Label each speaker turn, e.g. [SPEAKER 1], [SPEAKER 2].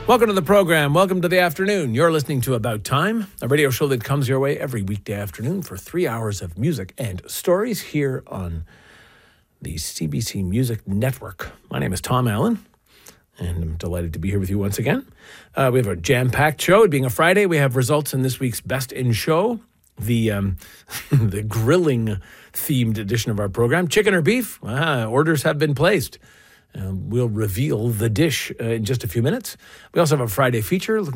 [SPEAKER 1] Welcome to the program. Welcome to the afternoon. You're listening to About Time, a radio show that comes your way every weekday afternoon for 3 hours of music and stories here on the CBC Music Network. My name is Tom Allen, and I'm delighted to be here with you once again. We have a jam-packed show. It being a Friday, we have results in this week's Best in Show, the the grilling-themed edition of our program. Chicken or beef? Orders have been placed. We'll reveal the dish in just a few minutes. We also have a Friday feature looking